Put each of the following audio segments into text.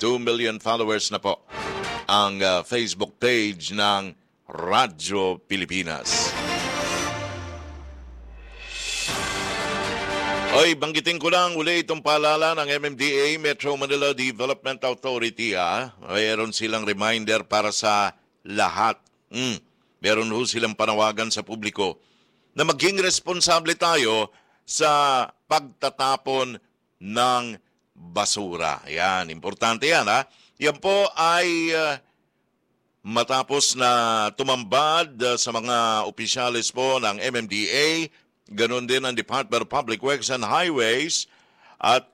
2 million followers na po ang Facebook page ng Radyo Pilipinas. Oy, banggitin ko lang uli itong paalala ng MMDA, Metro Manila Development Authority. Mayroon silang reminder para sa lahat. Meron ho silang panawagan sa publiko na maging responsable tayo sa pagtatapon ng basura. Yan, importante yan ha. Yan po ay matapos na tumambad sa mga opisyalis po ng MMDA, ganon din ang Department of Public Works and Highways at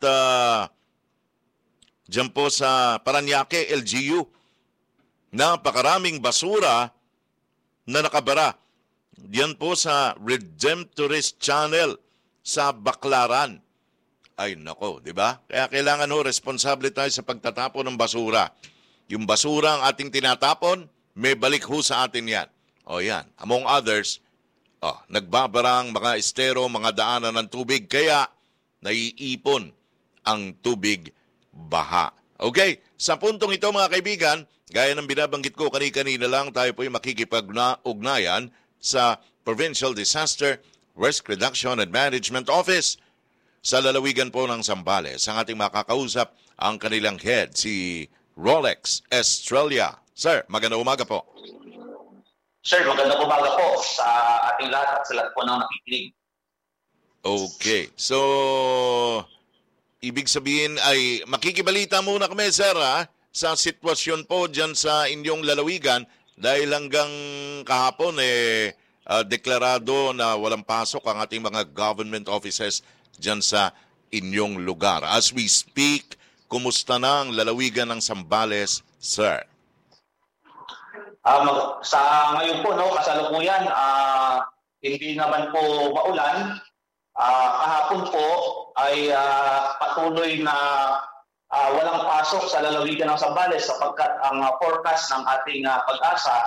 dyan po sa Parañaque, LGU. Napakaraming basura na nakabara. Diyan po sa Redemptorist Channel sa Baclaran. Ay nako, di ba? Kaya kailangan ho, responsable tayo sa pagtatapon ng basura. Yung basura ang ating tinatapon, may balik ho sa atin yan. O yan, among others, nagbabarang mga estero, mga daanan ng tubig, kaya naiipon ang tubig baha. Okay, sa puntong ito mga kaibigan, gaya ng binabanggit ko kanina lang, tayo po ay makikipag-ugnayan sa Provincial Disaster Risk Reduction and Management Office sa lalawigan po ng Zambales. Ang ating makakausap ang kanilang head, si Rolex Estrella. Sir, magandang umaga po. Sir, magandang umaga po sa ating lahat at sa lahat po ng nakikinig. Okay. So, ibig sabihin ay makikibalita muna kami, sir, sa sitwasyon po dyan sa inyong lalawigan dahil hanggang kahapon deklarado na walang pasok ang ating mga government offices dyan sa inyong lugar. As we speak, kumusta na ang lalawigan ng Zambales, sir? Sa ngayon po, kasalukuyan, hindi naman po maulan. Kahapon po ay patuloy na walang pasok sa lalawigan ng Zambales sapagkat ang forecast ng ating pag-asa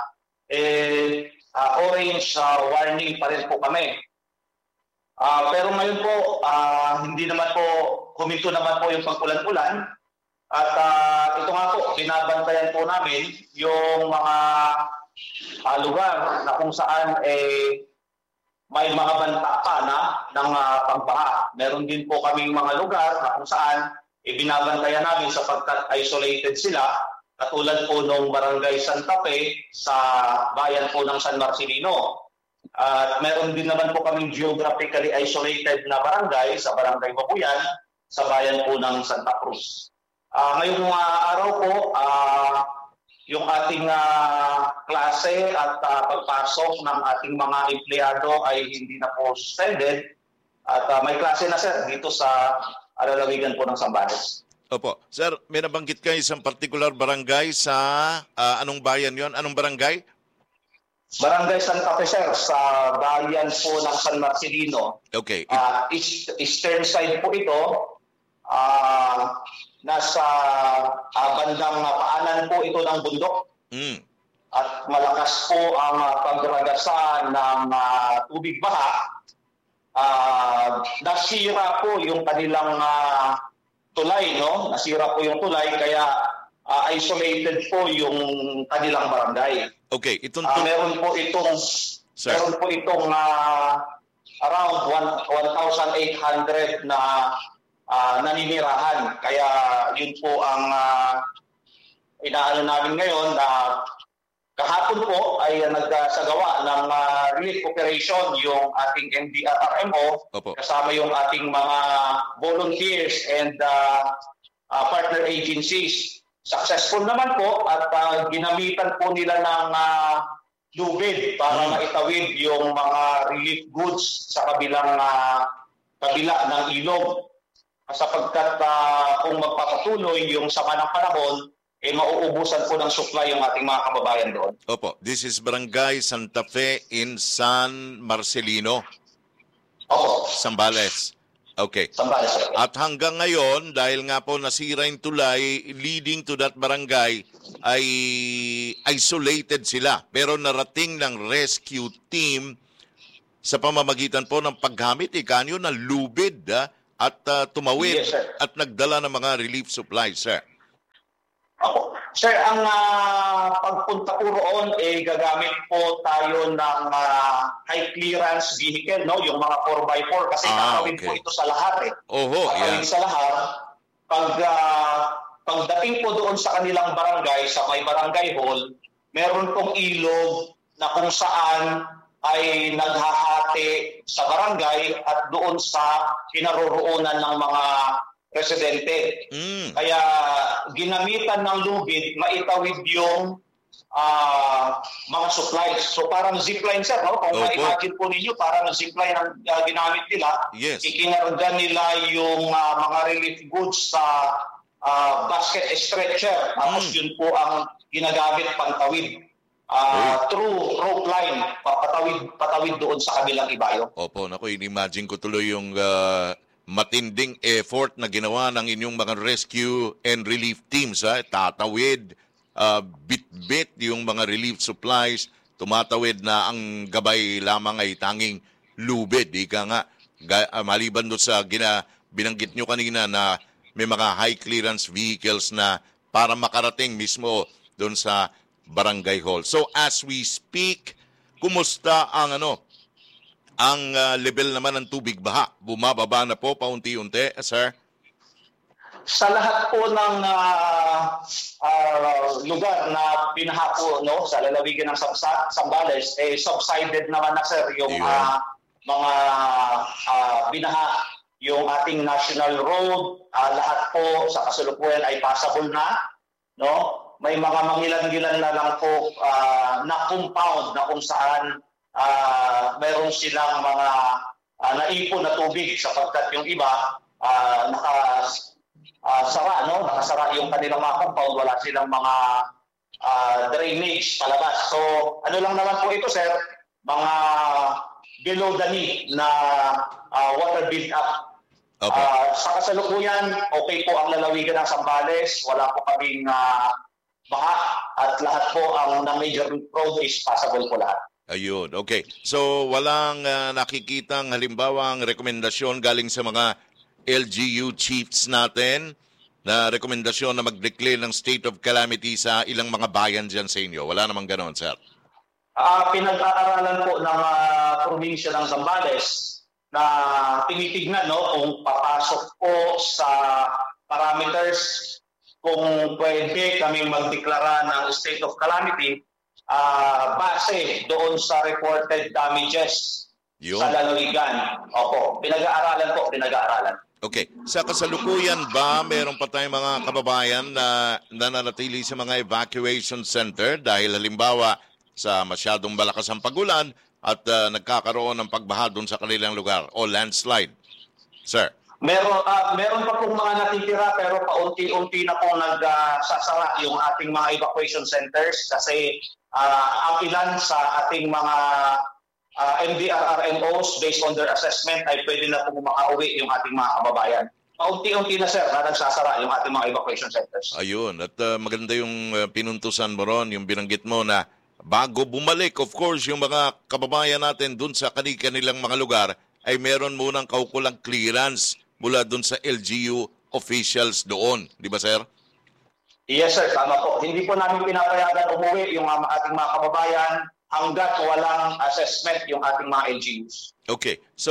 orange warning pa rin po kami. Pero ngayon po, hindi naman po, huminto naman po yung pag-ulan-ulan. At ito nga po, binabantayan po namin yung mga lugar na kung saan may mga banta pa ng pagbaha. Meron din po kaming mga lugar na kung saan binabantayan namin sapagkat isolated sila, katulad po ng Barangay Santa Fe sa bayan po ng San Marcelino. At meron din naman po kaming geographically isolated na barangay sa Barangay Babuyan sa bayan po ng Santa Cruz. Ngayong araw po, yung ating klase at pagpasok ng ating mga empleyado ay hindi na po suspended. At may klase na, sir, dito sa lalawigan po ng Zambales. Opo. Sir, may nabanggit kayo isang particular barangay sa anong bayan yon? Anong barangay? Barangay Santa Fe, sir, sa bayan po ng San Marcelino. Okay. Eastern side po ito. Nasa bandang paanan po ito ng bundok. At malakas po ang pagragasa ng tubig baha. Nasira po yung kanilang tulay, no? Nasira po yung tulay kaya isolated po yung kanilang barangay. Okay, meron po itong around 1,800 na naninirahan. Kaya yun po ang inaano namin ngayon na kahapon po ay nagsagawa ng relief operation yung ating NDRRMO kasama yung ating mga volunteers and partner agencies. Successful naman po at ginamitan po nila ng lubid para maitawid yung mga relief goods sa kabila ng ilog. Sapagkat kung magpapatuloy yung sama ng panahon, mauubusan po ng supply yung ating mga kababayan doon. Opo, this is Barangay Santa Fe in San Marcelino. Opo. Zambales. Okay. Zambales. At hanggang ngayon, dahil nga po nasira yung tulay leading to that barangay, ay isolated sila. Pero narating ng rescue team sa pamamagitan po ng paggamit ikanyo ng lubid at tumawid at nagdala ng mga relief supplies, sir. Sir, ang pagpunta po roon, gagamit po tayo ng high clearance vehicle, no? Yung mga 4x4 kasi kakawin po okay. ito sa lahat. Oho, Kakawin yan. sa lahat. Pagdating po doon sa kanilang barangay, sa may barangay hall, meron pong ilog na kung saan ay naghahati sa barangay at doon sa kinaroroonan ng mga residente. Kaya ginamitan ng lubid, maitawid yung mga supplies. So parang zipline, sir, no? Kung ma-imagine po ninyo, parang zipline ang ginamit nila. Yes. Ikinarga nila yung mga relief goods sa basket stretcher. Tapos yun po ang ginagamit pantawid. Through rope line, patawid doon sa kabilang ibayo. Opo, naku, in-imagine ko tuloy yung matinding effort na ginawa ng inyong mga rescue and relief teams. Tatawid, bit-bit yung mga relief supplies, tumatawid na ang gabay lamang ay tanging lubid. Ika nga, maliban doon sa binanggit nyo kanina na may mga high clearance vehicles na para makarating mismo doon sa barangay hall. So as we speak, kumusta ang level naman ng tubig baha? Bumababa na po paunti-unti, sir? Sa lahat po ng lugar na binaha po, no, sa lalawigan ng Zambales, subsided naman na, sir, yung mga binaha. Yung ating national road, lahat po sa kasalukuyan ay passable na, no? May mga mangilan-gilan na lang po na compound na kung saan mayroon silang mga naipon na tubig sapagkat yung iba nakasara, no? Nakasara yung kanilang mga compound, wala silang mga drainage palabas. So ano lang naman po ito, sir, mga below the knee na water build up. Sa kasalukuyan, okay po ang lalawigan ng Zambales, wala po kaming baha at lahat po ang major road is passable po lahat. Ayun, okay. So walang nakikitang halimbawang rekomendasyon galing sa mga LGU chiefs natin na rekomendasyon na mag-declare ng state of calamity sa ilang mga bayan dyan sa inyo? Wala namang ganoon, sir? Pinag-aaralan po ng probinsya ng Zambales na tinitignan, no, kung papasok po sa parameters kung pwede kaming magdeklara ng state of calamity base doon sa reported damages sa lalawigan. Opo, pinag-aaralan. Okay. Sa kasalukuyan ba, meron pa tayong mga kababayan na nananatili sa mga evacuation center dahil halimbawa sa masyadong malakas ang pagulan at nagkakaroon ng pagbaha doon sa kanilang lugar o landslide? Sir? Meron pa pong mga natitira pero paunti-unti na po nagsasara yung ating mga evacuation centers kasi ang ilan sa ating mga MDRRMOs based on their assessment ay pwede na po makauwi yung ating mga kababayan. Paunti-unti na, sir, na nagsasara yung ating mga evacuation centers. Ayun, at maganda yung pinuntusan mo ron, yung binanggit mo na bago bumalik, of course, yung mga kababayan natin dun sa kanilang mga lugar ay meron munang kaukulang clearance mula dun sa LGU officials doon. Di ba, sir? Yes, sir. Tama po. Hindi po namin pinapayagan umuwi yung ating mga kababayan hanggat walang assessment yung ating mga LGUs. Okay. So,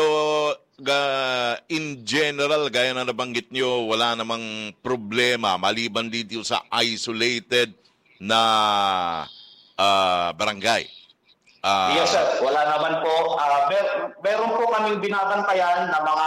in general, gaya na nabanggit nyo, wala namang problema maliban dito sa isolated na barangay. Yes, sir. Wala naman po. Meron po kaming binabantayan na mga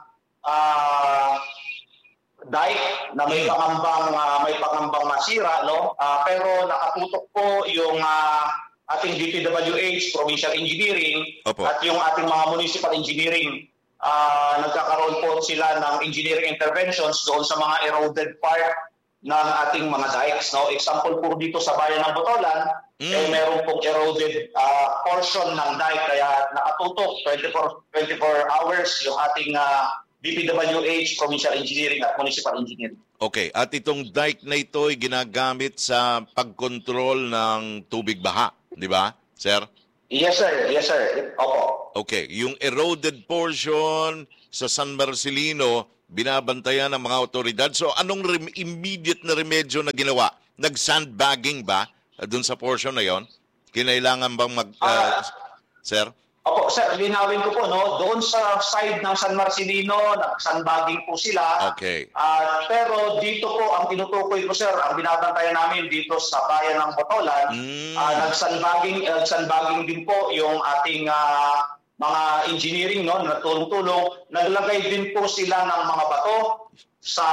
dike na may pangambang masira, no? Pero nakatutok po yung ating DPWH, Provincial Engineering, Opo. at yung ating mga municipal engineering. Nagkakaroon po sila ng engineering interventions doon sa mga eroded part ng ating mga dikes, no? Example po dito sa bayan ng Botolan, meron pong eroded portion ng dike kaya nakatutok 24 hours yung ating DPWH, Provincial Engineering at Municipal Engineering. Okay. At itong dike na ito ay ginagamit sa pagkontrol ng tubig baha. Di ba, sir? Yes, sir. Yes, sir. Opo. Okay. Yung eroded portion sa San Marcelino, binabantayan ng mga otoridad. So, anong immediate na remedyo na ginawa nag-sandbagging ba dun sa portion na yon? Kinailangan bang sir? Opo, sir, linawin ko po, no? Doon sa side ng San Marcelino, nag-sandbagging po sila. Okay. Pero dito po, ang tinutukoy ko, sir, ang binabantayan namin dito sa bayan ng Botolan, nag-sandbagging din po yung ating mga engineering, no, na tulong-tulong. Naglagay din po sila ng mga bato sa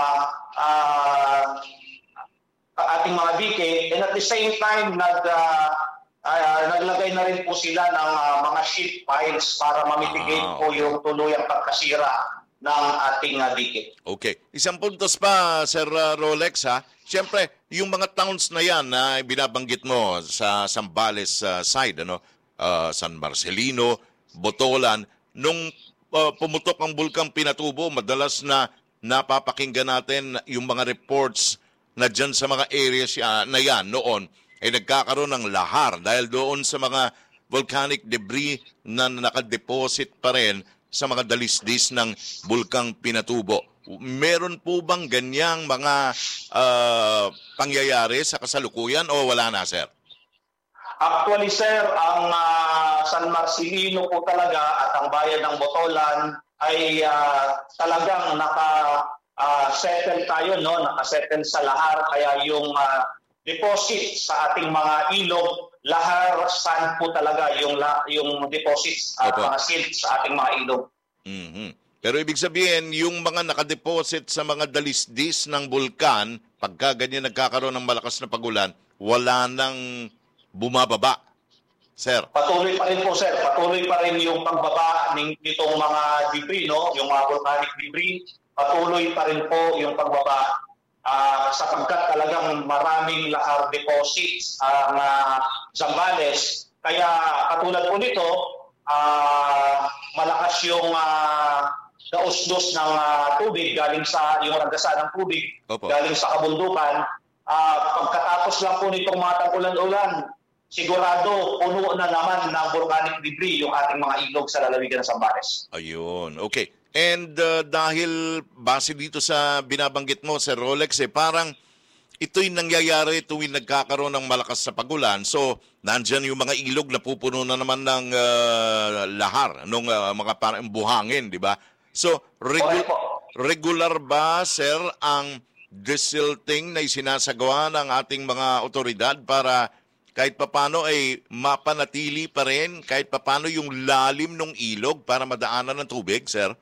ating mga bike, and at the same time, naglagay na rin po sila ng mga sheet piles para mamitigate po yung tuluyang pagkasira ng ating dike. Okay. Isang puntos pa, Sir Rolex, ha? Siyempre, yung mga towns na yan na binabanggit mo sa Zambales side, San Marcelino, Botolan, nung pumutok ang Bulkang Pinatubo, madalas na napapakinggan natin yung mga reports na dyan sa mga areas na yan noon, ay nagkakaroon ng lahar dahil doon sa mga volcanic debris na nakadeposit pa rin sa mga dalisdis ng Bulkang Pinatubo. Meron po bang ganyang mga pangyayari sa kasalukuyan o wala na, sir? Actually, sir, ang San Marcelino po talaga at ang bayan ng Botolan ay talagang naka-settle tayo, no? Naka-settle sa lahar, kaya yung deposit sa ating mga ilog, lahar sand po talaga yung deposits at mga silt sa ating mga ilog. Mm-hmm. Pero ibig sabihin, yung mga nakadeposit sa mga dalisdis ng bulkan, pagka ganyan nagkakaroon ng malakas na pagulan, wala nang bumababa, sir? Patuloy pa rin po, sir. Patuloy pa rin yung pagbaba nitong mga debris, no? Yung mga volcanic debris. Patuloy pa rin po yung pagbaba sapagkat talagang maraming lahar deposits ang Zambales. Kaya katulad po nito, malakas yung daos-dos ng tubig galing sa yung ragasa ng tubig galing sa kabundukan. Pagkatapos lang po nitong mga tag-ulan-ulan, sigurado puno na naman ng volcanic debris yung ating mga ilog sa lalawigan ng Zambales. Ayun, okay. And dahil base dito sa binabanggit mo, Sir Rolex, parang ito'y nangyayari tuwing nagkakaroon ng malakas sa pagulan. So, nandyan yung mga ilog na pupuno na naman ng lahar, ng mga parang buhangin, di ba? So, regular ba, Sir, ang desilting na isinasagawa ng ating mga otoridad para kahit papano ay mapanatili pa rin, kahit papano yung lalim ng ilog para madaanan ng tubig, Sir?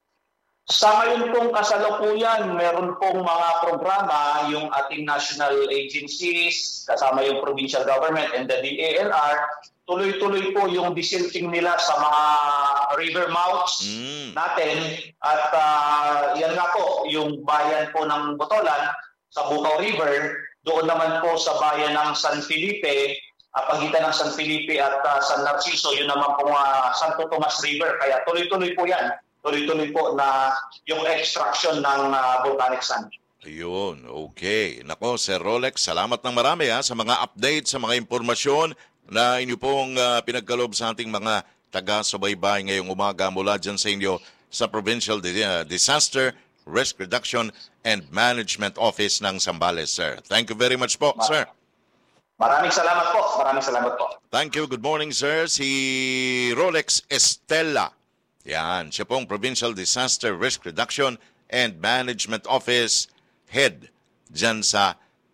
Sa ngayon pong kasalukuyan, meron pong mga programa, yung ating national agencies, kasama yung provincial government and the DALR, tuloy-tuloy po yung desilting nila sa mga river mouths natin. At yan nga po, yung bayan po ng Botolan, sa Bukaw River, doon naman po sa bayan ng San Felipe, pagitan ng San Felipe at San Narciso, yun naman po Santo Tomas River. Kaya tuloy-tuloy po yan. Tuloy-tuloy po na yung extraction ng volcanic sand. Ayun, okay. Nako, Sir Rolex, salamat ng marami sa mga update, sa mga impormasyon na inyo pong pinagkaloob sa ating mga taga-subaybay ngayong umaga mula dyan sa inyo sa Provincial Disaster Risk Reduction and Management Office ng Zambales, sir. Thank you very much po, sir. Maraming salamat po. Maraming salamat po. Thank you. Good morning, sir. Si Rolex Estela. Yan, siya pong Provincial Disaster Risk Reduction and Management Office Head dyan sa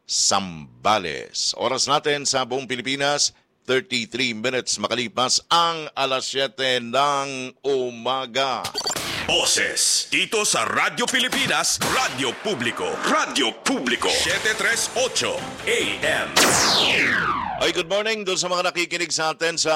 Zambales. Oras natin sa buong Pilipinas, 33 minutes makalipas ang alas 7 ng umaga. Boses dito sa Radyo Pilipinas, Radyo Publiko. Radyo Publiko 738 AM. Ay, good morning doon sa mga nakikinig sa atin sa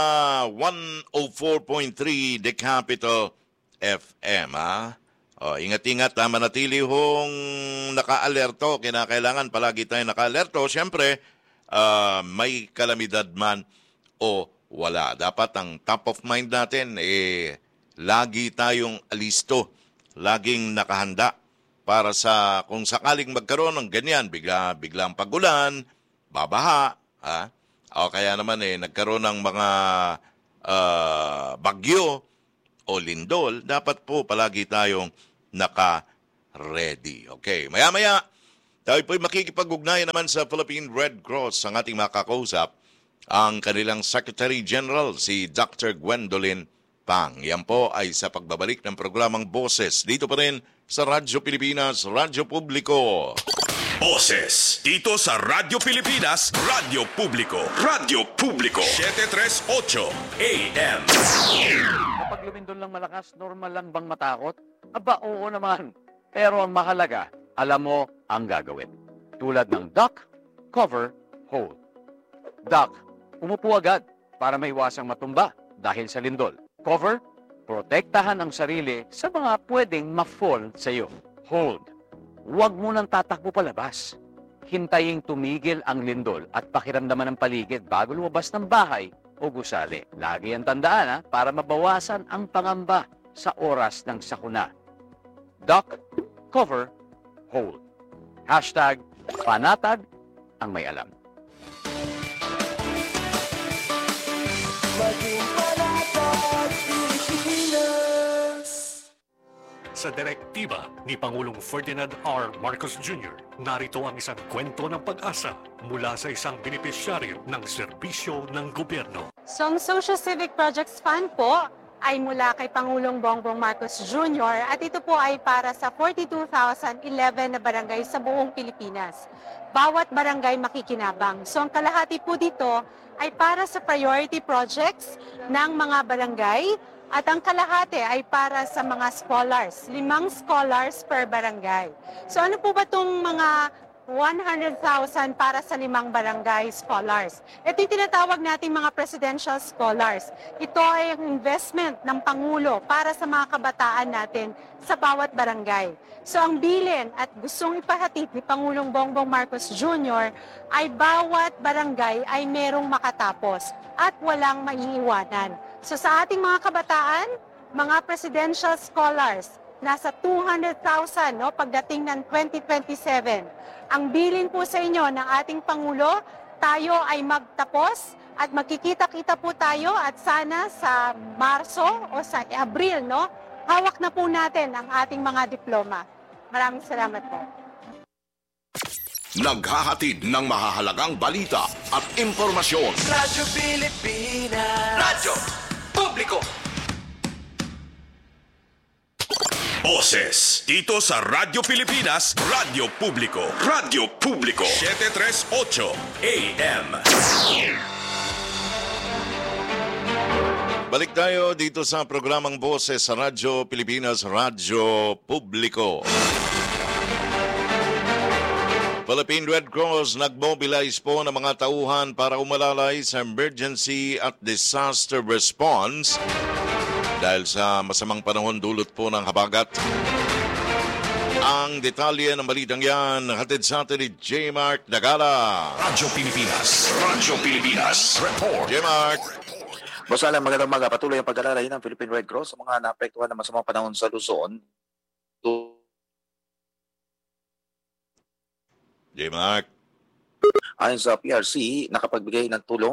104.3 The Capital FM. Ingat-ingat, manatili hong naka-alerto. Kinakailangan palagi tayo naka-alerto. Siyempre, may kalamidad man o wala. Dapat ang top of mind natin, lagi tayong alisto, laging nakahanda para sa kung sakaling magkaroon ng ganyan, biglang pagulan, babaha, o kaya naman nagkaroon ng mga bagyo o lindol, dapat po palagi tayong naka-ready. Okay, maya-maya, Tayo po'y makikipag-ugnayan naman sa Philippine Red Cross. Ang ating makakausap, ang kanilang Secretary General, si Dr. Gwendolyn Pang. Yan po ay sa pagbabalik ng programang Boses. Dito pa rin sa Radyo Pilipinas, Radyo Publiko. Boses, dito sa Radyo Pilipinas, Radyo Publiko. Radyo Publiko, 738 AM. Kapag lumindol lang malakas, normal lang bang matakot? Aba, oo naman. Pero ang mahalaga, alam mo ang gagawin. Tulad ng duck, cover, hold. Duck, umupo agad para maiwasang matumba dahil sa lindol. Cover, protektahan ang sarili sa mga pwedeng ma-fall sa iyo. Hold, huwag mo nang tatakbo palabas. Hintayin tumigil ang lindol at pakiramdaman ng paligid bago lumabas ng bahay o gusali. Lagi ang tandaan para mabawasan ang pangamba sa oras ng sakuna. Duck, cover, hold. Hashtag panatag ang may alam. Sa direktiba ni Pangulong Ferdinand R. Marcos Jr., narito ang isang kwento ng pag-asa mula sa isang benepisyaryo ng serbisyo ng gobyerno. So ang Social Civic Projects Fund po ay mula kay Pangulong Bongbong Marcos Jr. at ito po ay para sa 42,011 na barangay sa buong Pilipinas. Bawat barangay makikinabang. So ang kalahati po dito ay para sa priority projects ng mga barangay at ang kalahati ay para sa mga scholars. 5 scholars per barangay. So ano po ba itong mga 100,000 para sa 5 barangay scholars? Ito yung tinatawag nating mga presidential scholars. Ito ay ang investment ng Pangulo para sa mga kabataan natin sa bawat barangay. So ang bilin at gustong ipahatid ni Pangulong Bongbong Marcos Jr. ay bawat barangay ay merong makatapos at walang maiiwanan. So sa ating mga kabataan, mga presidential scholars, nasa 200,000 pagdating ng 2027. Ang bilin po sa inyo ng ating Pangulo, tayo ay magtapos at magkikita-kita po tayo at sana sa Marso o sa Abril, hawak na po natin ang ating mga diploma. Maraming salamat po. Naghahatid ng mahahalagang balita at impormasyon. Radyo Pilipinas. Radyo Publiko. Boses, dito sa Radyo Pilipinas, Radyo Publiko. Radyo Publiko, 738 AM. Balik tayo dito sa programang Boses sa Radyo Pilipinas, Radyo Publiko. Philippine Red Cross nagmobilize po ng mga tauhan para umalalay sa emergency at disaster response dahil sa masamang panahon dulot po ng habagat. Ang detalye ng balitang yan, hatid sa atin ni J. Mark Nagala. Radyo Pilipinas, Radyo Pilipinas, report. J. Mark. Boss Alan, magandang umaga. Patuloy ang pag-alalay ng Philippine Red Cross sa mga naapektuhan ng masamang panahon sa Luzon. J. Mark. Ayon sa PRC, nakapagbigay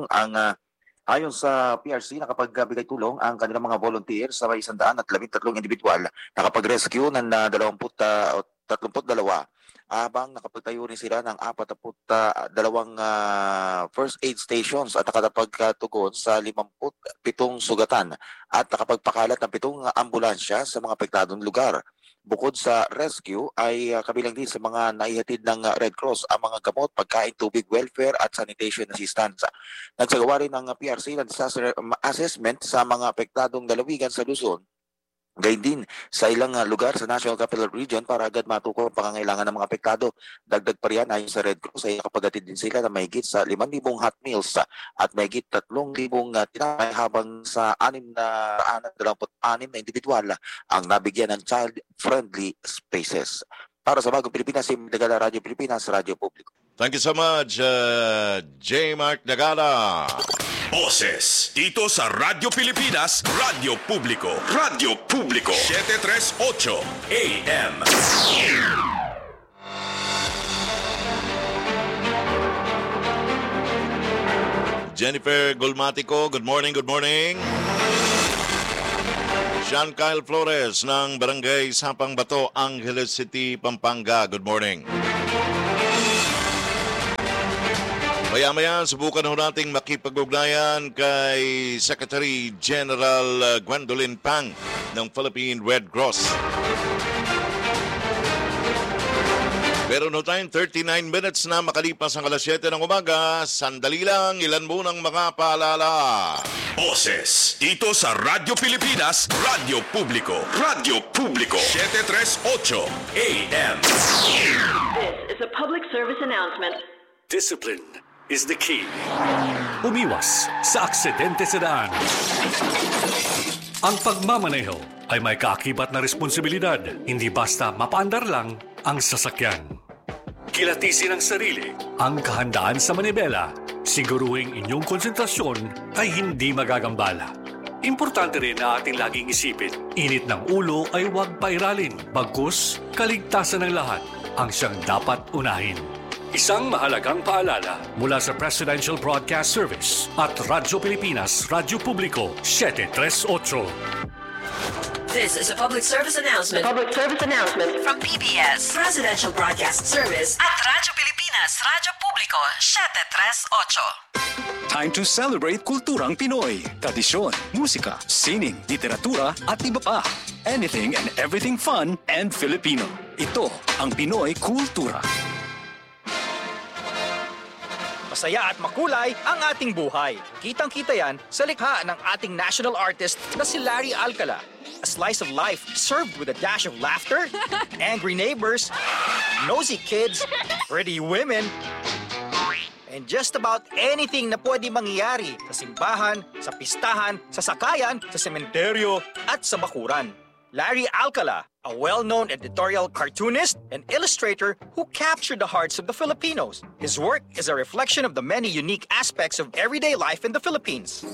tulong ang kanilang mga volunteers sa 113 individual. Nakapag-rescue ng 32 habang nakapagtayo rin sila ng 42 first aid stations at nakapagtugon sa 57 sugatan at nakapagpakalat ng 7 ambulansya sa mga apektadong lugar. Bukod sa rescue ay kabilang din sa mga naihatid ng Red Cross ang mga gamot, pagkain, tubig, welfare at sanitation assistance. Nagsagawa rin ng PRC ng disaster assessment sa mga apektadong lalawigan sa Luzon. Gayun din sa ilang lugar sa National Capital Region para agad matukoy ang pangangailangan ng mga apektado. Dagdag pa riyan ayon sa Red Cross ay nakapagatid din sila na mahigit sa 5,000 hot meals at mahigit 3,000 tinapay habang sa 626 na individual ang nabigyan ng child-friendly spaces. Para sa Bagong Pilipinas, si Nagala, Radyo Pilipinas, Radyo Publiko. Thank you so much, J. Mark Nagala. Boses, dito sa Radyo Pilipinas, Radyo Publiko. Radyo Publiko, 738 AM. Jennifer Gulmatico, good morning, good morning. Sean Kyle Flores ng Barangay Sapang Bato, Angeles City, Pampanga, good morning. Maya-maya, subukan ho nating makipag-ugnayan kay Secretary General Gwendolyn Pang ng Philippine Red Cross. Meron ho tayong 39 minutes na makalipas ang alas 7 ng umaga. Sandali lang, ilan munang mga paalala. Boses dito sa Radyo Pilipinas, Radyo Publiko. Radyo Publiko, 738 AM. This is a public service announcement. Discipline is the key. Umiwas sa aksidente sa daan. Ang pagmamaneho ay may kaakibat na responsibilidad, hindi basta mapaandar lang ang sasakyan. Kilatisin ang sarili, ang kahandaan sa manibela, siguruhing inyong konsentrasyon ay hindi magagambala. Importante rin na ating laging isipin, init ng ulo ay huwag pairalin, bagkus kaligtasan ng lahat ang siyang dapat unahin. Isang mahalagang paalala mula sa Presidential Broadcast Service at Radyo Pilipinas, Radyo Publiko, 738. This is a public service announcement. Public service announcement from PBS, Presidential Broadcast Service at Radyo Pilipinas, Radyo Publiko, 738. Time to celebrate kulturang Pinoy. Tradisyon, musika, sining, literatura at iba pa. Anything and everything fun and Filipino. Ito ang Pinoy Kultura. Masaya at makulay ang ating buhay. Kitang-kita yan sa likha ng ating national artist na si Larry Alcala. A slice of life served with a dash of laughter, angry neighbors, nosy kids, pretty women, and just about anything na pwede mangyari sa simbahan, sa pistahan, sa sakayan, sa sementeryo, at sa bakuran. Larry Alcala, a well-known editorial cartoonist and illustrator who captured the hearts of the Filipinos. His work is a reflection of the many unique aspects of everyday life in the Philippines.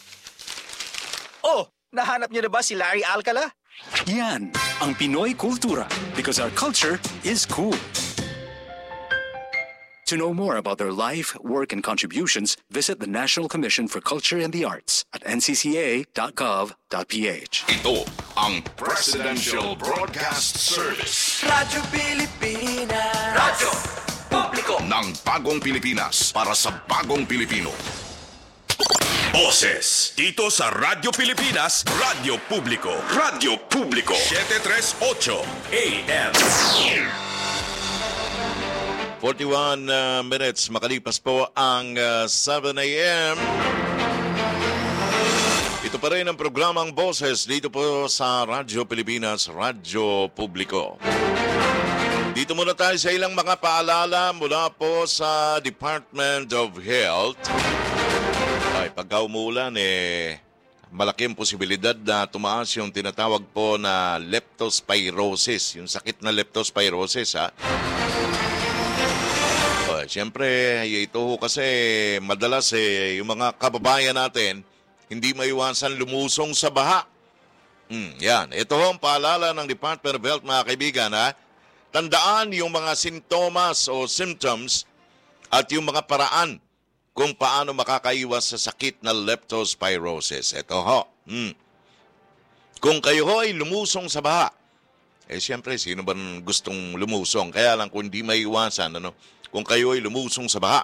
Oh, nahanap niyo na ba si Larry Alcala? Yan ang Pinoy Kultura because our culture is cool. To know more about their life, work, and contributions, visit the National Commission for Culture and the Arts at ncca.gov.ph. Ito ang Presidential Broadcast Service. Radyo Pilipinas. Radyo Publiko. Ng bagong Pilipinas para sa bagong Pilipino. Boses dito sa Radyo Pilipinas, Radyo Publiko. Radyo Publiko, 738 AM. 41 minutes makalipas po ang 7 a.m. Ito pa rin ang programang Boses dito po sa Radyo Pilipinas, Radyo Publiko. Dito muna tayo sa ilang mga paalala mula po sa Department of Health. Ay, pagka umuulan, malaking posibilidad na tumaas yung tinatawag po na leptospirosis. Yung sakit na leptospirosis, ha? Siyempre, ito kasi madalas yung mga kababayan natin hindi maiwasan lumusong sa baha. Yan. Ito ang paalala ng Department of Health, mga kaibigan. Ha? Tandaan yung mga sintomas o symptoms at yung mga paraan kung paano makakaiwas sa sakit na leptospirosis. Ito ho. Kung kayo ho ay lumusong sa baha, siyempre, sino ba gustong lumusong? Kaya lang kung hindi maiwasan, kung kayo ay lumusong sa baha,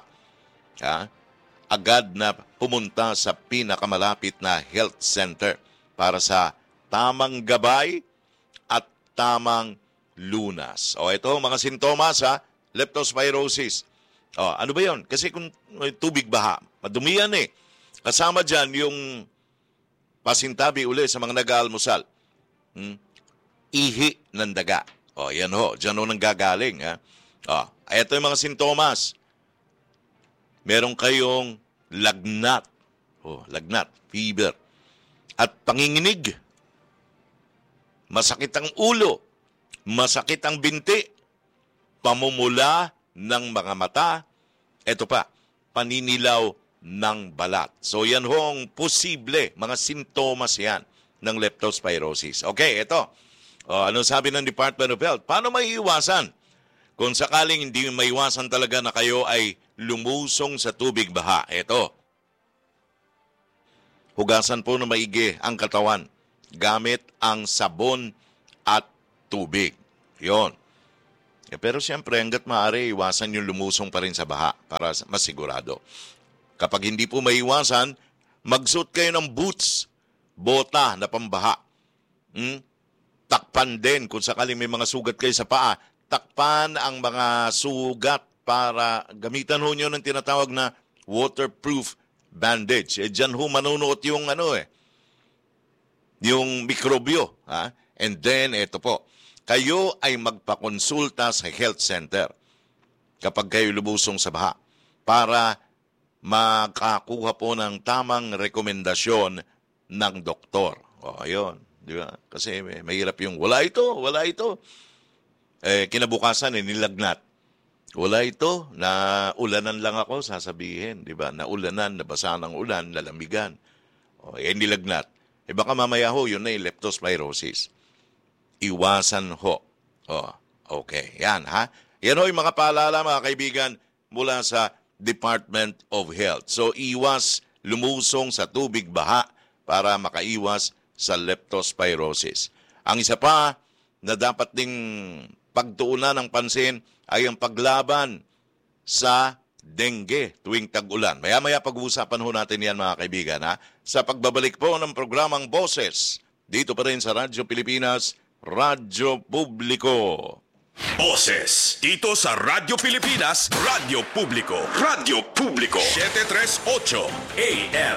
agad na pumunta sa pinakamalapit na health center para sa tamang gabay at tamang lunas. Ito mga sintomas, leptospirosis. Ano ba yun? Kasi kung tubig baha, madumi yan Kasama dyan yung pasintabi uli sa mga nag-aalmusal. Ihi ng daga. Yan ho. Dyan ho nang gagaling. Ito yung mga sintomas. Meron kayong lagnat. Lagnat, fever. At panginginig. Masakit ang ulo. Masakit ang binti. Pamumula ng mga mata. Ito pa, paninilaw ng balat. So yan ho ang posible, mga sintomas yan ng leptospirosis. Okay, ito. Ano sabi ng Department of Health? Paano maiiwasan? Kung sakaling hindi maiwasan talaga na kayo ay lumusong sa tubig baha, ito. Hugasan po na maigi ang katawan gamit ang sabon at tubig. Yon. Pero siyempre, hanggat maaari, iwasan yung lumusong pa rin sa baha para masigurado. Kapag hindi po maiwasan, magsuot kayo ng boots, bota na pambaha. Takpan din kung sakaling may mga sugat kayo sa paa. Takpan ang mga sugat para gamitan ho nyo ng tinatawag na waterproof bandage. Diyan ho manunuot yung yung mikrobyo. And then, eto po, kayo ay magpakonsulta sa health center kapag kayo lubusong sa baha para makakuha po ng tamang rekomendasyon ng doktor. Ayun. Di ba? Kasi mahirap yung wala ito. Kinabukasan nilagnat. Wala ito, na ulanan lang ako, sasabihin. Di ba? Na ulanan, nabasa ng ulan, lalamigan. Nilagnat. Baka mamaya ho, yun na yung leptospirosis. Iwasan ho. Okay. Yan, ha? Yan ho yung mga paalala, mga kaibigan, mula sa Department of Health. So, iwas lumusong sa tubig baha para makaiwas sa leptospirosis. Ang isa pa na dapat ding pagtuunan ng pansin ay ang paglaban sa dengue tuwing tag-ulan. Maya-maya pag-uusapan ho natin yan, mga kaibigan, ha? Sa pagbabalik po ng programang Boses, dito pa rin sa Radyo Pilipinas, Radyo Publiko. Boses, dito sa Radyo Pilipinas, Radyo Publiko. Radyo Publiko, 738 AM.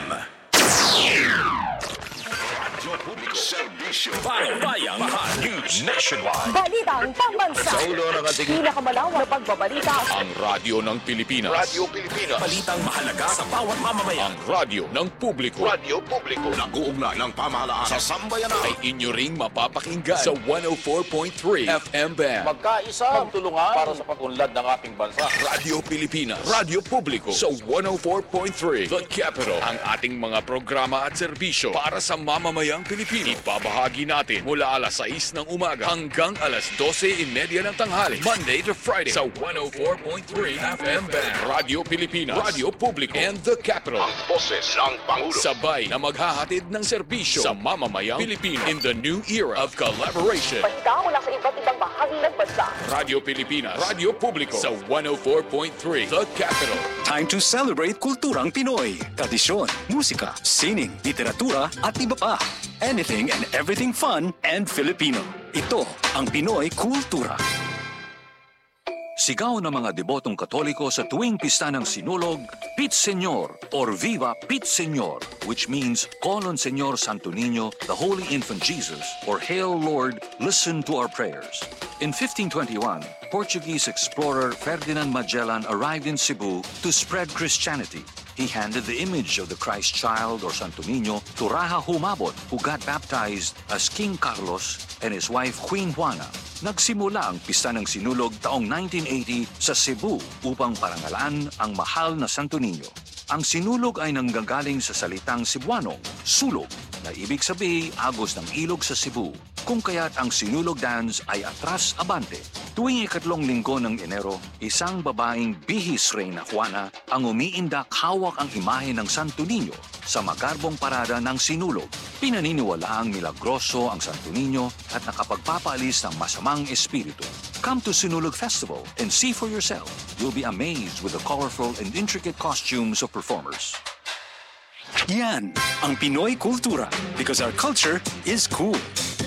Serbisyo. Bayang Mahal News Nationwide. Balitang pambansa. Sa ulo ng ating pinakamalawak na pagbabalita. Ang radyo ng Pilipinas. Radyo Pilipinas. Balitang mahalaga sa bawat mamamayan. Ang radyo ng publiko. Radyo Publiko. Nag-uugnay ng pamahalaan sa sambayanan. Ay inyo ring mapapakinggan sa 104.3 FM band. Magkaisa, magtulungan para sa pag-unlad ng ating bansa. Radyo Pilipinas. Radyo Publiko sa 104.3 The Capital. Ang ating mga programa at serbisyo para sa mamamayang Pilipino. Ibabahagi natin mula alas 6 ng umaga hanggang alas 12:30 ng tanghali. Monday to Friday sa 104.3 FM band. Radyo Pilipinas, Radyo Publiko, and The Capital. Ang boses ng Pangulo. Sabay na maghahatid ng serbisyo sa mamamayang Pilipino in the new era of collaboration. Balita mula sa iba't ibang bahagi ng bansa. Radyo Pilipinas, Radyo Publiko sa 104.3 The Capital. Time to celebrate kulturang Pinoy. Tradisyon, musika, sining, literatura at iba pa. Anything and everything fun and Filipino. Ito ang Pinoy Kultura. Sigaw ng mga debotong Katoliko sa tuwing pista ng Sinulog, Pit Señor or Viva Pit Señor, which means Call on Señor Santo Niño, the Holy Infant Jesus, or Hail Lord, listen to our prayers. In 1521, Portuguese explorer Ferdinand Magellan arrived in Cebu to spread Christianity. He handed the image of the Christ child or Santo Niño to Raja Humabon, who got baptized as King Carlos and his wife Queen Juana. Nagsimula ang pista ng Sinulog taong 1980 sa Cebu upang parangalaan ang mahal na Santo Niño. Ang Sinulog ay nanggagaling sa salitang Cebuanong, sulog, na ibig sabihin agos ng ilog sa Cebu, kung kaya't ang Sinulog dance ay atras abante. Tuwing ikatlong linggo ng Enero, isang babaeng bihis reyna Juana ang umiindak hawak ang imahe ng Santo Niño sa magarbong parada ng Sinulog. Pinaniniwalaang milagroso ang Santo Niño at nakapagpapaalis ng masamang espiritu. Come to Sinulog Festival and see for yourself. You'll be amazed with the colorful and intricate costumes of performers. Yan ang Pinoy Kultura because our culture is cool.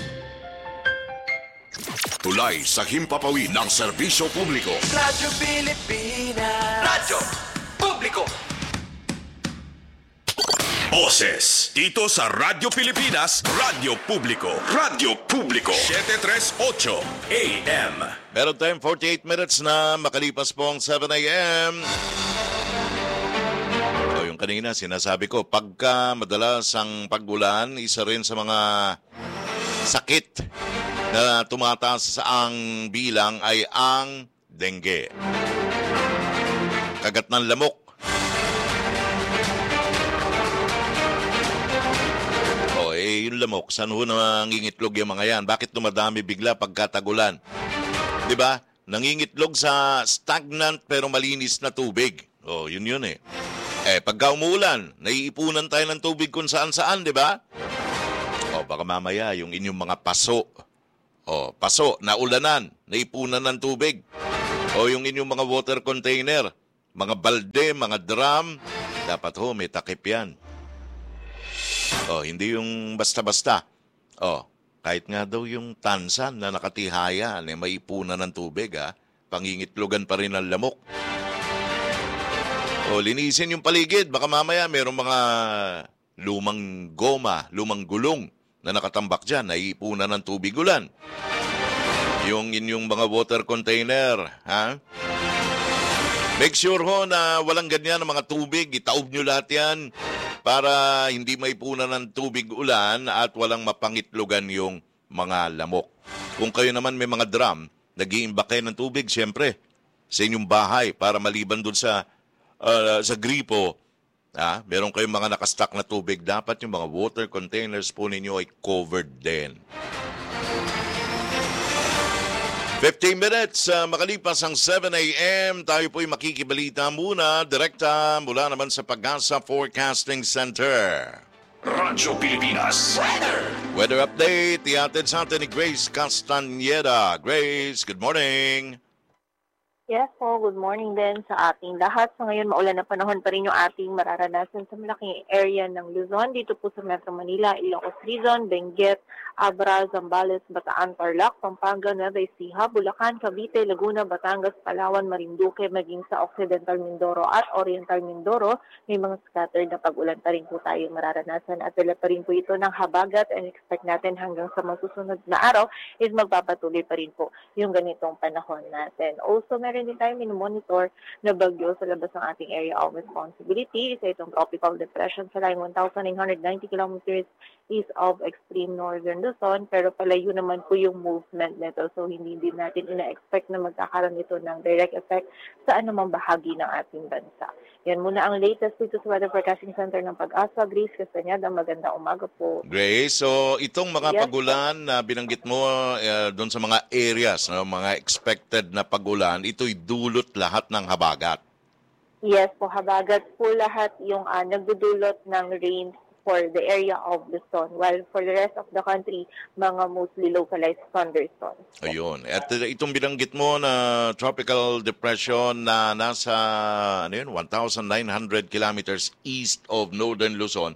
Tulay sa himpapawid ng serbisyo publiko. Radyo Pilipinas. Radyo Publiko. Boses, dito sa Radyo Pilipinas, Radyo Publiko. Radyo Publiko, 738 AM. Meron tayong 48 minutes na makalipas po ang 7 a.m. So, yung kanina sinasabi ko, pagka madalas ang pag-ulan, isa rin sa mga sakit na tumataas sa ang bilang ay ang dengue. Kagat ng lamok. Yung lamok, saan ho nangingitlog yung mga yan? Bakit dumadami bigla pagkatagulan? Diba? Nangingitlog sa stagnant pero malinis na tubig. Yun eh. Pagka umuulan, naiipunan tayo ng tubig kung saan-saan, diba? Baka mamaya yung inyong mga paso, paso, naulanan, naipunan ng tubig. O yung inyong mga water container, mga balde, mga drum, dapat may takip yan. Hindi yung basta-basta. Kahit nga daw yung tansan na nakatihaya, may ipunan ng tubig, pangingitlogan pa rin ang lamok. Linisin yung paligid. Baka mamaya mayroong mga lumang goma, lumang gulong na nakatambak dyan, naiipunan ng tubig ulan. Yung inyong mga water container, Make sure na walang ganyan ng mga tubig. Itaob nyo lahat yan para hindi maipunan ng tubig ulan at walang mapangitlogan yung mga lamok. Kung kayo naman may mga drum, nag-iimbak kayo ng tubig, siyempre, sa inyong bahay para maliban dun sa gripo, meron kayong mga nakastock na tubig, dapat yung mga water containers po ninyo ay covered din. 15 minutes makalipas ang 7 a.m. Tayo po'y makikibalita muna, direkta mula naman sa Pag-asa Forecasting Center. Radyo Pilipinas. Weather update, ihatid sa atin ni Grace Castañeda. Grace, good morning. Yes po, good morning din sa ating lahat. So ngayon maulan na panahon pa rin yung ating mararanasan sa malaking area ng Luzon. Dito po sa Metro Manila, Ilocos Region, Benguet, Abra, Zambales, Bataan, Tarlac, Pampanga, Nueva Ecija, Bulacan, Cavite, Laguna, Batangas, Palawan, Marinduque, maging sa Occidental Mindoro at Oriental Mindoro. May mga scattered na pag-ulan pa rin po tayo mararanasan at dala pa rin po ito ng habagat and expect natin hanggang sa masusunod na araw is magpapatuloy pa rin po yung ganitong panahon natin. Also, meron din tayo monitor na bagyo sa labas ng ating area of responsibility. Isa itong tropical depression sa line 1,990 kilometers east of extreme northern Luzon, pero palayo naman po yung movement nito. So, hindi din natin ina-expect na magkakaroon ito ng direct effect sa anumang bahagi ng ating bansa. Yan muna ang latest dito sa Weather Forecasting Center ng Pag-asa. Grace Castañeda, magandang umaga po. Grace, so itong mga pagulan na binanggit mo doon sa mga areas, mga expected na pagulan, ito'y dulot lahat ng habagat. Yes po, habagat po lahat yung nagdudulot ng rain for the area of Luzon, while for the rest of the country, mga mostly localized thunderstorms. Ayun. At itong binanggit mo na tropical depression na nasa 1,900 kilometers east of northern Luzon,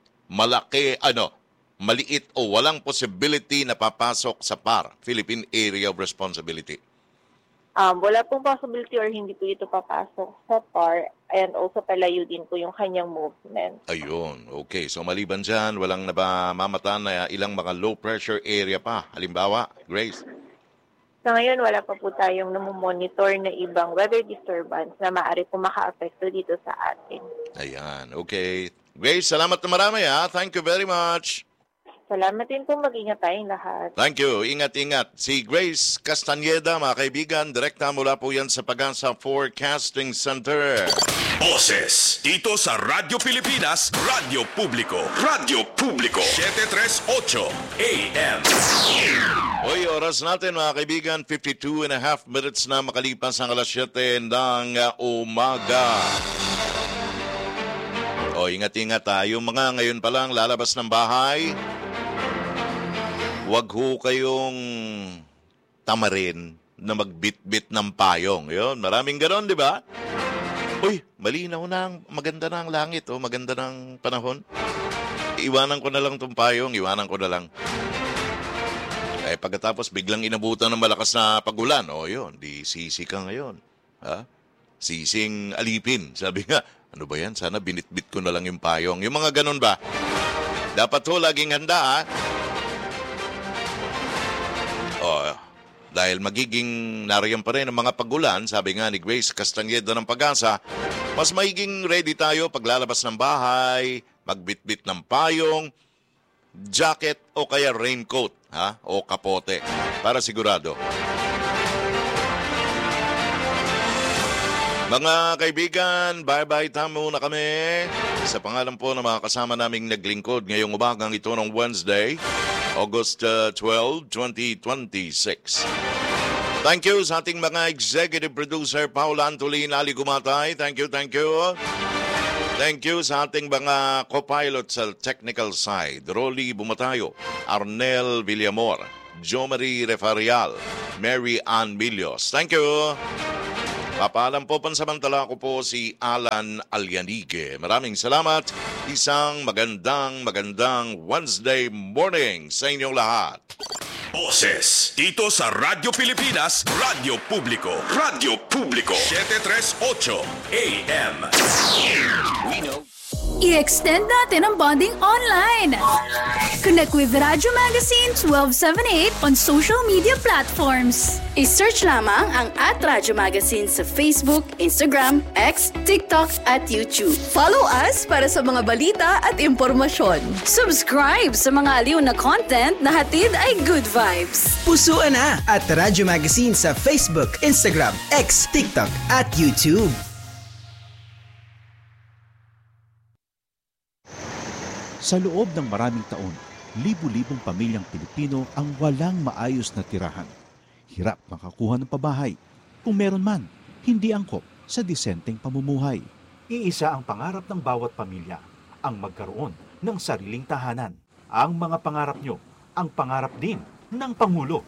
maliit o walang possibility na papasok sa PAR, Philippine Area of Responsibility. Wala pong possibility or hindi po ito papasok sa PAR, and also palayo din po yung kanyang movement. Ayun, okay. So maliban dyan, walang nabamamatan na ilang mga low pressure area pa. Halimbawa, Grace? Sa ngayon, wala pa po tayong namomonitor na ibang weather disturbance na maaari po maka-apekto dito sa atin. Ayan, okay. Grace, salamat na marami Thank you very much. Salamat din po, mag-ingat tayong lahat. Thank you. Ingat-ingat. Si Grace Castañeda, mga kaibigan, direkta mula po yan sa Pag-asa Forecasting Center. Boses dito sa Radyo Pilipinas, Radyo Publiko. Radyo Publiko, 738 AM. Hoy, oras natin mga kaibigan, 52 and a half minutes na makalipas ang alas 7 ng umaga. Ingat-ingat yung mga ngayon pa lang lalabas ng bahay, huwag ho kayong tamarin na magbitbit ng payong. Yun, maraming ganon, di ba? Uy, malinaw na, maganda na ang langit, maganda na ang panahon. Iwanan ko na lang itong payong, iwanan ko na lang. Pagkatapos biglang inabutan ng malakas na pagulan, yun, di sisi ka ngayon. Sising alipin. Sabi nga, ano ba yan? Sana binitbit ko na lang yung payong. Yung mga ganon ba? Dapat ho, laging handa, dahil magiging nariyan pa rin ang mga pagulan, sabi nga ni Grace Castañeda ng Pag-asa, mas magiging ready tayo paglalabas ng bahay, magbitbit ng payong, jacket o kaya raincoat, o kapote, para sigurado. Mga kaibigan, bye-bye tamo na kami. Sa pangalan po ng mga kasama naming naglingkod ngayong umagang ito ng Wednesday, August 12, 2026. Thank you sa ating mga executive producer, Paula Antolin, Ali Gumatay. Thank you, thank you. Thank you sa ating mga co-pilot sa technical side, Rolly Bumatayo, Arnel Villamor, Jo Marie Refarial, Mary Ann Milios. Thank you. Papaalam po, pansamantala ko po si Alan Alianigue. Maraming salamat. Isang magandang Wednesday morning sa inyong lahat. Boses dito sa Radyo Pilipinas, Radyo Publiko. Radyo Publiko 738 AM. We know. I-extend natin ang bonding online. Connect with Radyo Magazine 1278 on social media platforms. I-search lamang ang @Radyo Magazine sa Facebook, Instagram, X, TikTok at YouTube. Follow us para sa mga balita at impormasyon. Subscribe sa mga aliw na content na hatid ay good vibes. Pusuan na @Radyo Magazine sa Facebook, Instagram, X, TikTok at YouTube. Sa loob ng maraming taon, libu-libong pamilyang Pilipino ang walang maayos na tirahan. Hirap makakuha ng pabahay. Kung meron man, hindi angkop sa disenteng pamumuhay. Iisa ang pangarap ng bawat pamilya, ang magkaroon ng sariling tahanan. Ang mga pangarap nyo, ang pangarap din ng Pangulo.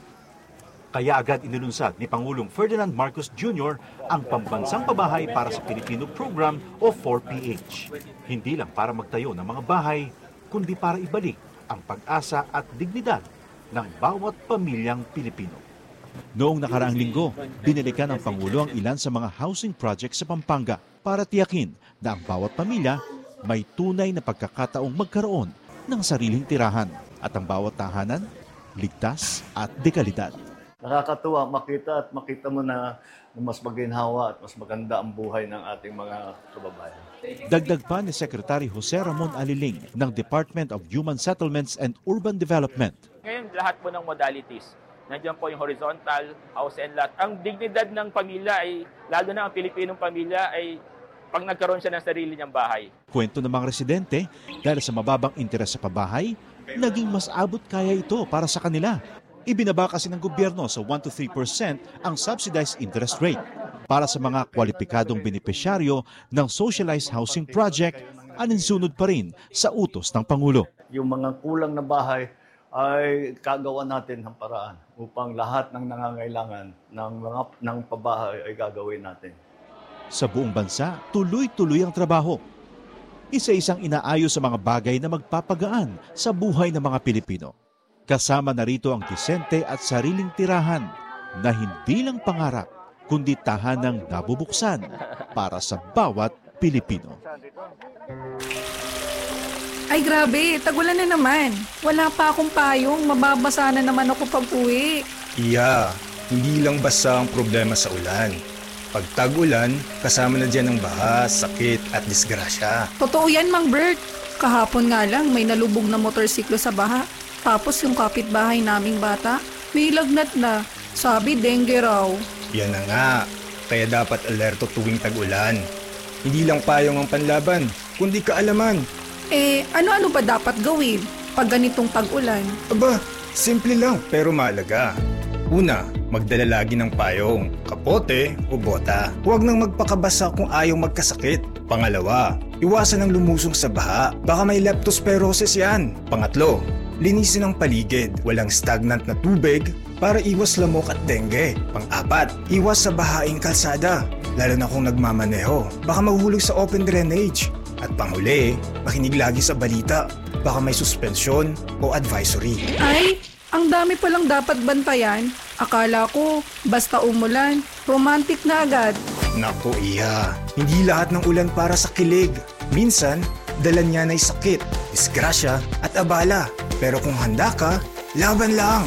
Kaya agad inilunsad ni Pangulong Ferdinand Marcos Jr. ang Pambansang Pabahay para sa Pilipino Program o 4PH. Hindi lang para magtayo ng mga bahay, kundi para ibalik ang pag-asa at dignidad ng bawat pamilyang Pilipino. Noong nakaraang linggo, binalikan ng Pangulo ang ilan sa mga housing projects sa Pampanga para tiyakin na ang bawat pamilya may tunay na pagkakataong magkaroon ng sariling tirahan at ang bawat tahanan ligtas at dekalidad. Nakakatuwa makita mo na mas maginhawa at mas maganda ang buhay ng ating mga kababayan. Dagdag pa ni Secretary Jose Ramon Aliling ng Department of Human Settlements and Urban Development. Ngayon lahat po ng modalities, nandiyan po yung horizontal, house and lot. Ang dignidad ng pamilya ay, lalo na ang Pilipinong pamilya ay pag nagkaroon siya ng sarili niyang bahay. Kwento ng mga residente, dahil sa mababang interes sa pabahay, naging mas abot kaya ito para sa kanila. Ibinaba kasi ng gobyerno sa 1 to 3% ang subsidized interest rate para sa mga kwalipikadong benepisyaryo ng socialized housing project, aninsunod pa rin sa utos ng Pangulo. Yung mga kulang na bahay ay kagawa natin ng paraan upang lahat ng nangangailangan ng pabahay ay gagawin natin. Sa buong bansa, tuloy-tuloy ang trabaho. Isa-isang inaayos sa mga bagay na magpapagaan sa buhay ng mga Pilipino. Kasama na rito ang disente at sariling tirahan na hindi lang pangarap, kundi tahanang nabubuksan para sa bawat Pilipino. Ay grabe, tagulan na naman. Wala pa akong payong, mababasa na naman ako pag-uwi. Iya, hindi lang basta ang problema sa ulan. Pag tag-ulan, kasama na dyan ang baha, sakit at disgrasya. Totoo yan, Mang Bert. Kahapon nga lang may nalubog na motorsiklo sa baha. Tapos yung kapitbahay naming bata, may lagnat na. Sabi, dengue raw. Yan na nga. Kaya dapat alerto tuwing tag-ulan. Hindi lang payong ang panlaban, kundi kaalaman. Ano-ano ba dapat gawin pag ganitong tag-ulan? Aba, simple lang pero mahalaga. Una, magdala lagi ng payong, kapote o bota. Huwag nang magpakabasa kung ayaw magkasakit. Pangalawa, iwasan ang lumusong sa baha. Baka may leptospirosis yan. Pangatlo, linisin ang paligid, walang stagnant na tubig para iwas lamok at dengue. Pang-apat, iwas sa bahaing kalsada, lalo na kung nagmamaneho. Baka mahuhulog sa open drainage. At panghuli, makinig lagi sa balita. Baka may suspensyon o advisory. Ay, ang dami palang dapat bantayan. Akala ko, basta umulan, romantic na agad. Naku iya, hindi lahat ng ulan para sa kilig. Minsan, dala niyan ay sakit, disgrasya at abala. Pero kung handa ka, laban lang!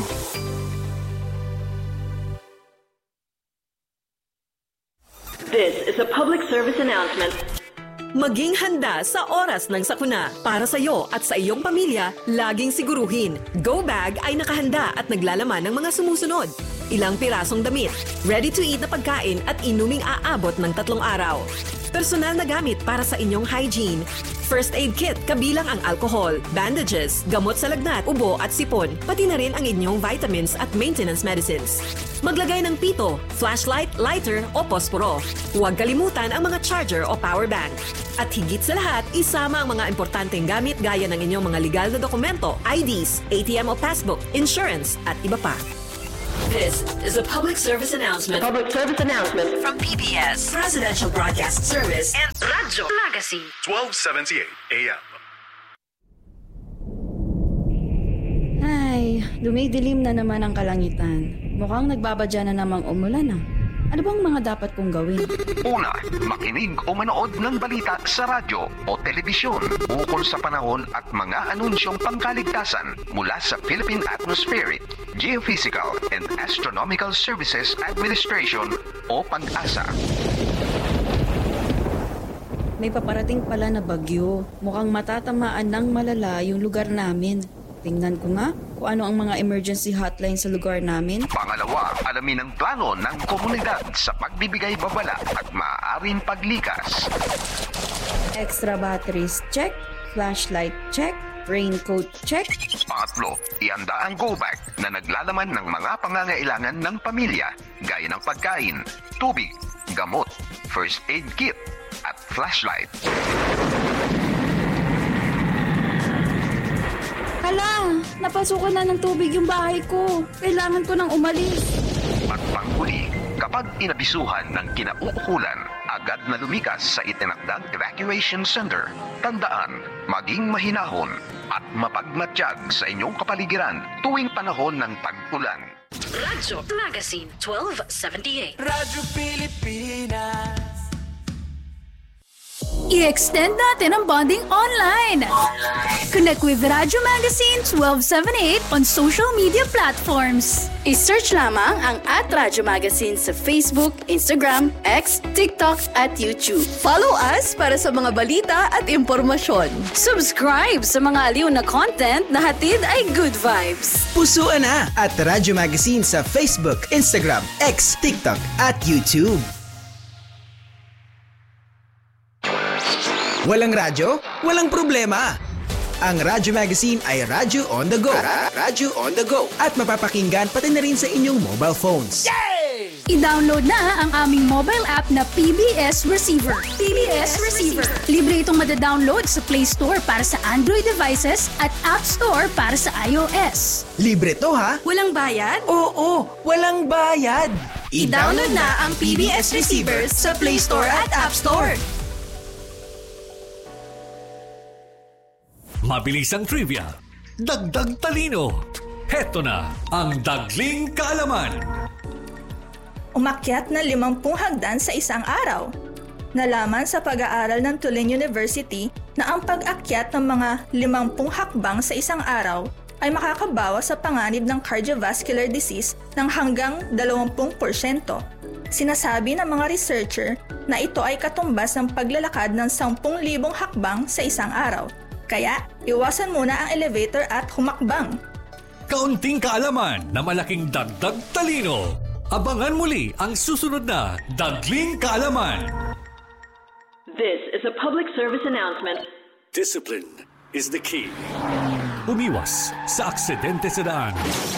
This is a public service announcement. Maging handa sa oras ng sakuna. Para sa iyo at sa iyong pamilya, laging siguruhin. Go Bag ay nakahanda at naglalaman ng mga sumusunod. Ilang pirasong damit, ready-to-eat na pagkain at inuming aabot ng 3 araw. Personal na gamit para sa inyong hygiene. First aid kit kabilang ang alcohol, bandages, gamot sa lagnat, ubo at sipon, pati na rin ang inyong vitamins at maintenance medicines. Maglagay ng pito, flashlight, lighter o posporo. Huwag kalimutan ang mga charger o power bank. At higit sa lahat, isama ang mga importanteng gamit gaya ng inyong mga legal na dokumento, IDs, ATM o passbook, insurance at iba pa. This is a public service announcement. Public service announcement From PBS, Presidential Broadcast Service, and Radyo Magazine. 1278 AM. Ay, dumidilim na naman ang kalangitan. Mukhang nagbabadya na namang umulan ah. Ano bang mga dapat kong gawin? Una, makinig o manood ng balita sa radyo o telebisyon ukol sa panahon at mga anunsyong pangkaligtasan mula sa Philippine Atmospheric, Geophysical and Astronomical Services Administration o PAG-ASA. May paparating pala na bagyo. Mukhang matatamaan ng malala yung lugar namin. Tingnan ko nga kung ano ang mga emergency hotline sa lugar namin. Pangalawa, alamin ang plano ng komunidad sa pagbibigay babala at maaaring paglikas. Extra batteries check, flashlight check, raincoat check. Pangatlo, ihanda ang go bag na naglalaman ng mga pangangailangan ng pamilya gaya ng pagkain, tubig, gamot, first aid kit at flashlight. Hala, napasukan na ng tubig yung bahay ko. Kailangan ko nang umalis. At panghuli, kapag inabisuhan ng kinauukulan, agad na lumikas sa itinakdang evacuation center. Tandaan, maging mahinahon at mapagmatsyag sa inyong kapaligiran tuwing panahon ng tag-ulan. Radyo Magazine 1278. Radyo Pilipinas. I-extend natin ang bonding online. Connect with Radyo Magazine 1278 on social media platforms. I-search lamang ang @Radyo Magazine sa Facebook, Instagram, X, TikTok at YouTube. Follow us para sa mga balita at impormasyon. Subscribe sa mga aliw na content na hatid ay good vibes. Pusuan na at Radyo Magazine sa Facebook, Instagram, X, TikTok at YouTube. Walang radyo? Walang problema! Ang Radyo Magazine ay Radyo on the go. Radyo on the go. At mapapakinggan pati na rin sa inyong mobile phones. Yay! I-download na ang aming mobile app na PBS Receiver. PBS Receiver. Libre itong madadownload sa Play Store para sa Android devices at App Store para sa iOS. Libre to ha? Walang bayad? Oo, walang bayad. I-download na ang PBS Receiver sa Play Store at App Store. Mabilis ang trivia, dagdag talino. Heto na ang Dagling Kaalaman. Umakyat na 50 hagdan sa isang araw. Nalaman sa pag-aaral ng Tulane University na ang pag-akyat ng mga 50 hakbang sa isang araw ay makakabawas sa panganib ng cardiovascular disease ng hanggang 20%. Sinasabi ng mga researcher na ito ay katumbas ng paglalakad ng 10,000 hakbang sa isang araw. Kaya, iwasan muna ang elevator at humakbang. Kaunting kaalaman na malaking dagdag talino. Abangan muli ang susunod na Dagling Kaalaman. This is a public service announcement. Discipline is the key. Umiwas sa aksidente sa daan.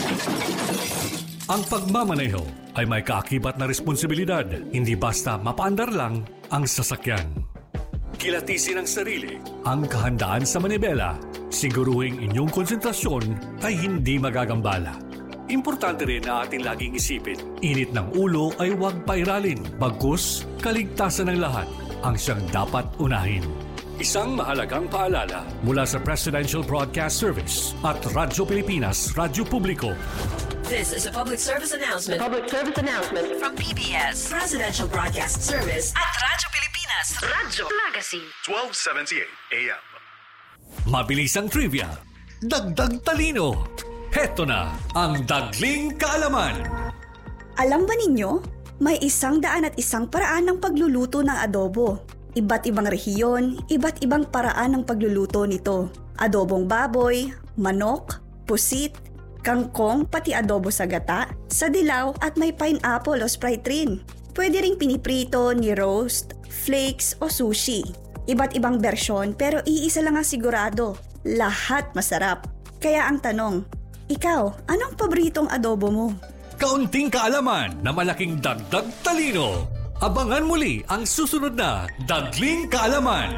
Ang pagmamaneho ay may kaakibat na responsibilidad. Hindi basta mapaandar lang ang sasakyan. Kilatisin ang sarili, ang kahandaan sa manibela. Siguruhing inyong konsentrasyon ay hindi magagambala. Importante rin na ating laging isipin, init ng ulo ay huwag pairalin. Bagkus, kaligtasan ng lahat ang siyang dapat unahin. Isang mahalagang paalala mula sa Presidential Broadcast Service at Radyo Pilipinas, Radyo Publiko. This is a public service announcement. Public service announcement From PBS, Presidential Broadcast Service at Radyo Pilipinas, Radyo Magazine. 1278 AM. Mabilis ang trivia, dagdag talino. Heto na ang Dagling Kaalaman. Alam ba ninyo, may 101 paraan ng pagluluto ng adobo. Iba't ibang rehiyon, iba't ibang paraan ng pagluluto nito. Adobong baboy, manok, pusit, kangkong, pati adobo sa gata, sa dilaw at may pineapple o Sprite rin. Pwede ring piniprito, ni-roast, flakes o sushi. Iba't ibang bersyon pero iisa lang ang sigurado. Lahat masarap. Kaya ang tanong, ikaw, anong paboritong adobo mo? Kaunting kaalaman na malaking dagdag talino. Abangan muli ang susunod na Dagling Kaalaman.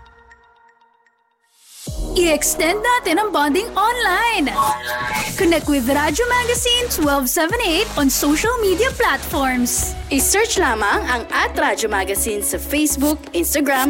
I-extend natin ang bonding online. Connect with Radyo Magazine 1278 on social media platforms. I-search lamang ang @Radyo Magazine sa Facebook, Instagram,